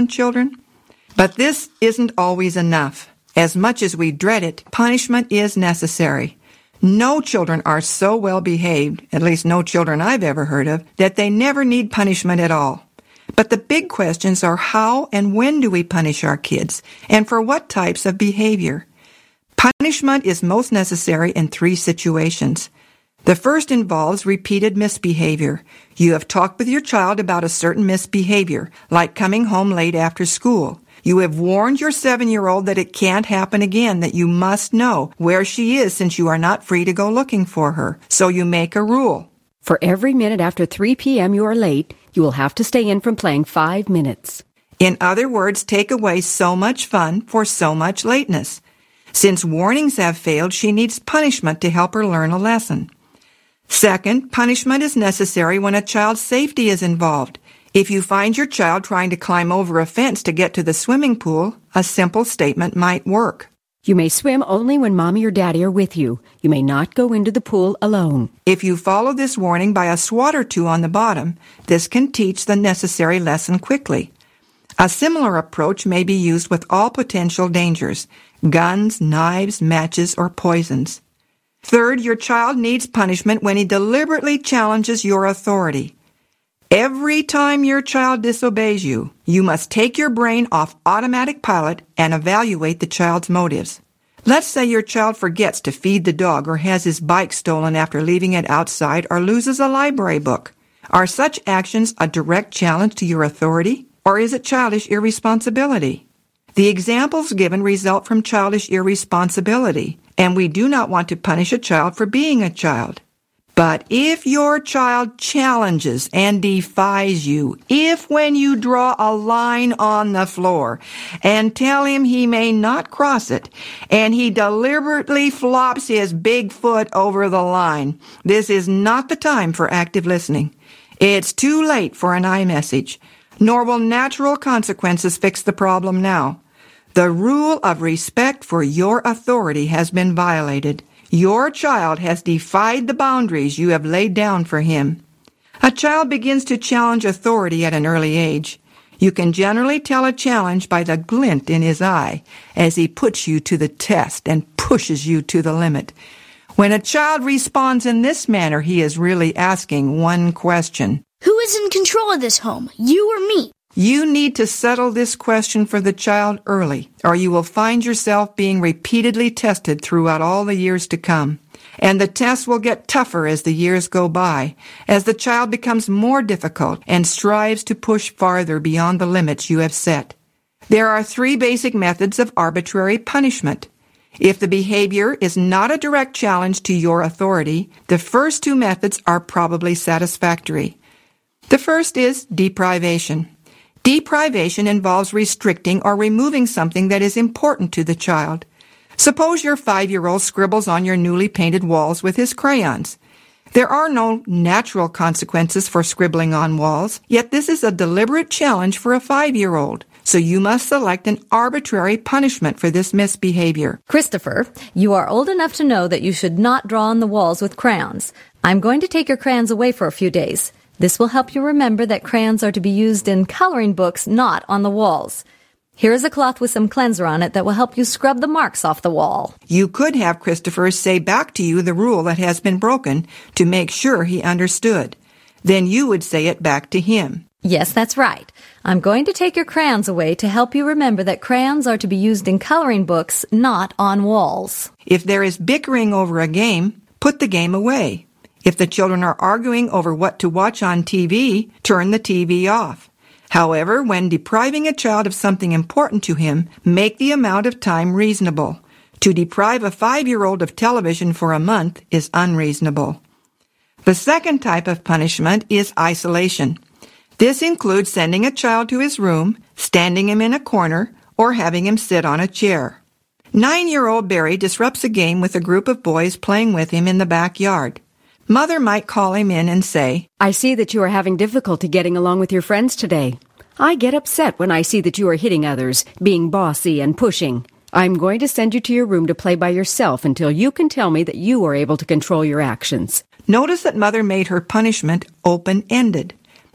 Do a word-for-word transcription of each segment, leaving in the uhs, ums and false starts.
from children. But this isn't always enough. As much as we dread it, punishment is necessary. No children are so well behaved, at least no children I've ever heard of, that they never need punishment at all. But the big questions are how and when do we punish our kids, and for what types of behavior? Punishment is most necessary in three situations. The first involves repeated misbehavior. You have talked with your child about a certain misbehavior, like coming home late after school. You have warned your seven-year-old that it can't happen again, that you must know where she is since you are not free to go looking for her. So you make a rule. For every minute after three p.m. you are late, you will have to stay in from playing five minutes. In other words, take away so much fun for so much lateness. Since warnings have failed, she needs punishment to help her learn a lesson. Second, punishment is necessary when a child's safety is involved. If you find your child trying to climb over a fence to get to the swimming pool, a simple statement might work. You may swim only when Mommy or Daddy are with you. You may not go into the pool alone. If you follow this warning by a swat or two on the bottom, this can teach the necessary lesson quickly. A similar approach may be used with all potential dangers, guns, knives, matches, or poisons. Third, your child needs punishment when he deliberately challenges your authority. Every time your child disobeys you, you must take your brain off automatic pilot and evaluate the child's motives. Let's say your child forgets to feed the dog or has his bike stolen after leaving it outside or loses a library book. Are such actions a direct challenge to your authority, or is it childish irresponsibility? The examples given result from childish irresponsibility, and we do not want to punish a child for being a child. But if your child challenges and defies you, if when you draw a line on the floor and tell him he may not cross it, and he deliberately flops his big foot over the line, this is not the time for active listening. It's too late for an iMessage, nor will natural consequences fix the problem now. The rule of respect for your authority has been violated. Your child has defied the boundaries you have laid down for him. A child begins to challenge authority at an early age. You can generally tell a challenge by the glint in his eye as he puts you to the test and pushes you to the limit. When a child responds in this manner, he is really asking one question. Who is in control of this home, you or me? You need to settle this question for the child early, or you will find yourself being repeatedly tested throughout all the years to come. And the tests will get tougher as the years go by, as the child becomes more difficult and strives to push farther beyond the limits you have set. There are three basic methods of arbitrary punishment. If the behavior is not a direct challenge to your authority, the first two methods are probably satisfactory. The first is deprivation. Deprivation involves restricting or removing something that is important to the child. Suppose your five-year-old scribbles on your newly painted walls with his crayons. There are no natural consequences for scribbling on walls, yet this is a deliberate challenge for a five-year-old. So you must select an arbitrary punishment for this misbehavior. Christopher, you are old enough to know that you should not draw on the walls with crayons. I'm going to take your crayons away for a few days. This will help you remember that crayons are to be used in coloring books, not on the walls. Here is a cloth with some cleanser on it that will help you scrub the marks off the wall. You could have Christopher say back to you the rule that has been broken to make sure he understood. Then you would say it back to him. Yes, that's right. I'm going to take your crayons away to help you remember that crayons are to be used in coloring books, not on walls. If there is bickering over a game, put the game away. If the children are arguing over what to watch on T V, turn the T V off. However, when depriving a child of something important to him, make the amount of time reasonable. To deprive a five-year-old of television for a month is unreasonable. The second type of punishment is isolation. This includes sending a child to his room, standing him in a corner, or having him sit on a chair. Nine-year-old Barry disrupts a game with a group of boys playing with him in the backyard. Mother might call him in and say, I see that you are having difficulty getting along with your friends today. I get upset when I see that you are hitting others, being bossy and pushing. I'm going to send you to your room to play by yourself until you can tell me that you are able to control your actions. Notice that Mother made her punishment open-ended.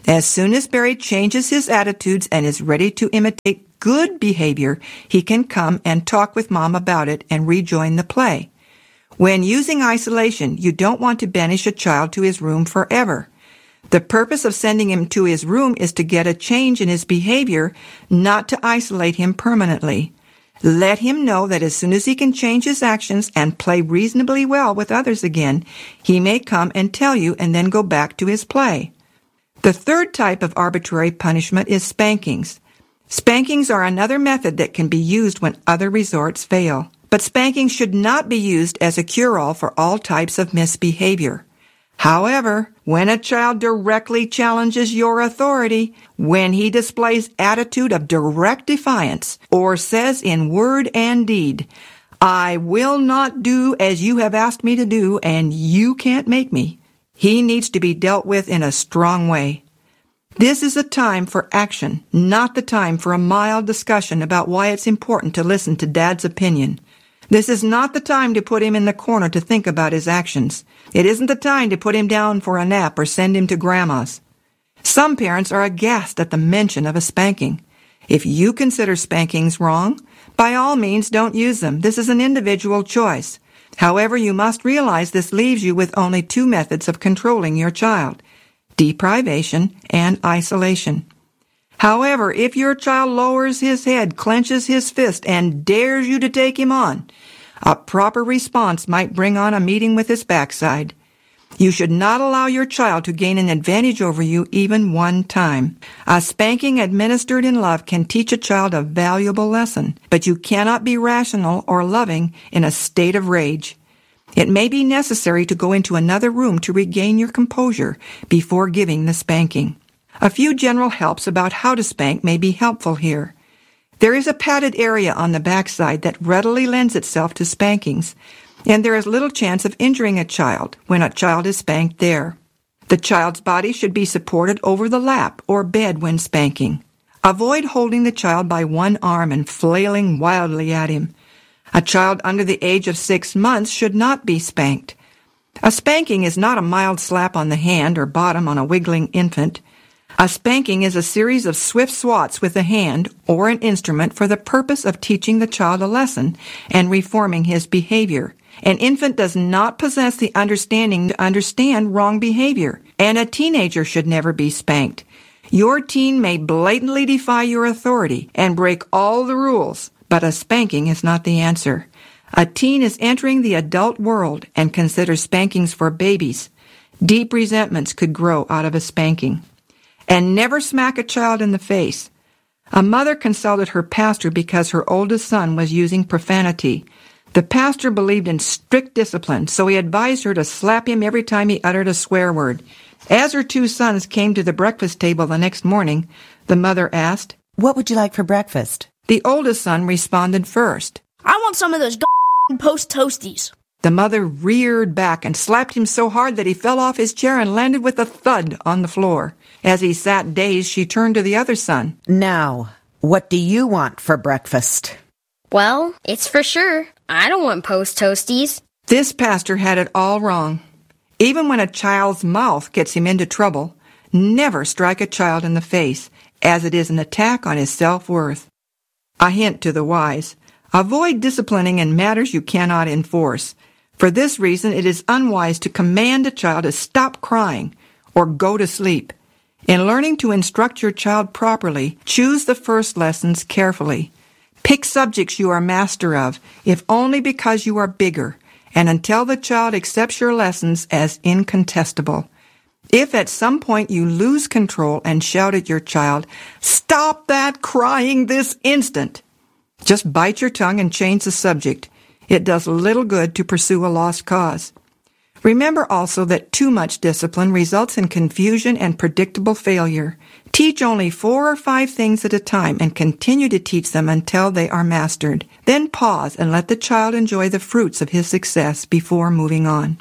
As soon as Barry changes his attitudes and is ready to imitate good behavior, he can come and talk with Mom about it and rejoin the play. When using isolation, you don't want to banish a child to his room forever. The purpose of sending him to his room is to get a change in his behavior, not to isolate him permanently. Let him know that as soon as he can change his actions and play reasonably well with others again, he may come and tell you and then go back to his play. The third type of arbitrary punishment is spankings. Spankings are another method that can be used when other resorts fail. But spanking should not be used as a cure-all for all types of misbehavior. However, when a child directly challenges your authority, when he displays attitude of direct defiance, or says in word and deed, "I will not do as you have asked me to do, and you can't make me," he needs to be dealt with in a strong way. This is a time for action, not the time for a mild discussion about why it's important to listen to Dad's opinion. This is not the time to put him in the corner to think about his actions. It isn't the time to put him down for a nap or send him to Grandma's. Some parents are aghast at the mention of a spanking. If you consider spankings wrong, by all means don't use them. This is an individual choice. However, you must realize this leaves you with only two methods of controlling your child: deprivation and isolation. However, if your child lowers his head, clenches his fist, and dares you to take him on, a proper response might bring on a meeting with his backside. You should not allow your child to gain an advantage over you even one time. A spanking administered in love can teach a child a valuable lesson, but you cannot be rational or loving in a state of rage. It may be necessary to go into another room to regain your composure before giving the spanking. A few general helps about how to spank may be helpful here. There is a padded area on the backside that readily lends itself to spankings, and there is little chance of injuring a child when a child is spanked there. The child's body should be supported over the lap or bed when spanking. Avoid holding the child by one arm and flailing wildly at him. A child under the age of six months should not be spanked. A spanking is not a mild slap on the hand or bottom on a wiggling infant. A spanking is a series of swift swats with a hand or an instrument for the purpose of teaching the child a lesson and reforming his behavior. An infant does not possess the understanding to understand wrong behavior, and a teenager should never be spanked. Your teen may blatantly defy your authority and break all the rules, but a spanking is not the answer. A teen is entering the adult world and considers spankings for babies. Deep resentments could grow out of a spanking. And never smack a child in the face. A mother consulted her pastor because her oldest son was using profanity. The pastor believed in strict discipline, so he advised her to slap him every time he uttered a swear word. As her two sons came to the breakfast table the next morning, the mother asked, "What would you like for breakfast?" The oldest son responded first. I want some of those Post Toasties. The mother reared back and slapped him so hard that he fell off his chair and landed with a thud on the floor. As he sat dazed, she turned to the other son. "Now, what do you want for breakfast?" Well, it's for sure. I don't want Post Toasties. This pastor had it all wrong. Even when a child's mouth gets him into trouble, never strike a child in the face, as it is an attack on his self-worth. A hint to the wise. Avoid disciplining in matters you cannot enforce. For this reason, it is unwise to command a child to stop crying or go to sleep. In learning to instruct your child properly, choose the first lessons carefully. Pick subjects you are master of, if only because you are bigger, and until the child accepts your lessons as incontestable. If at some point you lose control and shout at your child, "Stop that crying this instant!" just bite your tongue and change the subject. It does little good to pursue a lost cause. Remember also that too much discipline results in confusion and predictable failure. Teach only four or five things at a time and continue to teach them until they are mastered. Then pause and let the child enjoy the fruits of his success before moving on.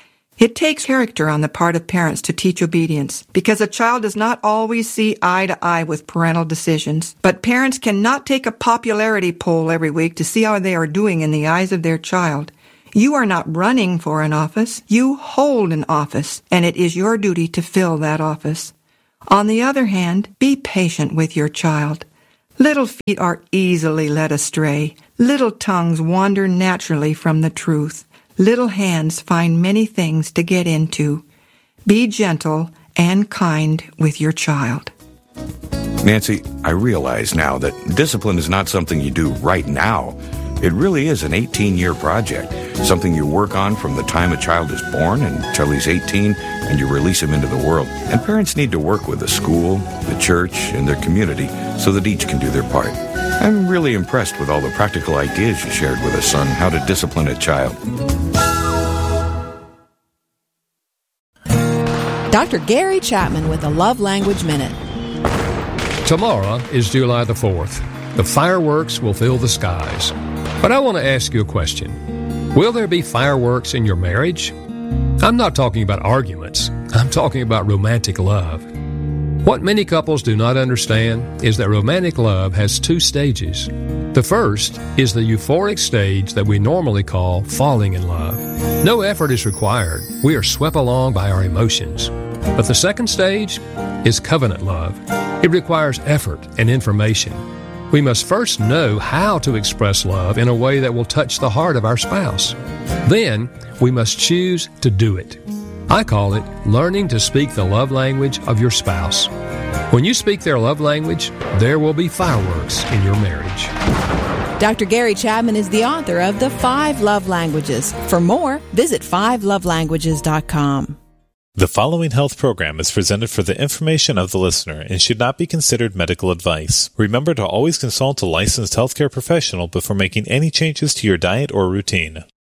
It takes character on the part of parents to teach obedience, because a child does not always see eye to eye with parental decisions. But parents cannot take a popularity poll every week to see how they are doing in the eyes of their child. You are not running for an office. You hold an office, and it is your duty to fill that office. On the other hand, be patient with your child. Little feet are easily led astray. Little tongues wander naturally from the truth. Little hands find many things to get into. Be gentle and kind with your child. Nancy, I realize now that discipline is not something you do right now. It really is an eighteen-year project, something you work on from the time a child is born until he's eighteen and you release him into the world. And parents need to work with the school, the church, and their community so that each can do their part. I'm really impressed with all the practical ideas you shared with us on how to discipline a child. Doctor Gary Chapman with a Love Language Minute. Tomorrow is July the fourth. The fireworks will fill the skies. But I want to ask you a question. Will there be fireworks in your marriage? I'm not talking about arguments. I'm talking about romantic love. What many couples do not understand is that romantic love has two stages. The first is the euphoric stage that we normally call falling in love. No effort is required. We are swept along by our emotions. But the second stage is covenant love. It requires effort and information. We must first know how to express love in a way that will touch the heart of our spouse. Then, we must choose to do it. I call it learning to speak the love language of your spouse. When you speak their love language, there will be fireworks in your marriage. Doctor Gary Chapman is the author of The Five Love Languages. For more, visit five love languages dot com. The following health program is presented for the information of the listener and should not be considered medical advice. Remember to always consult a licensed healthcare professional before making any changes to your diet or routine.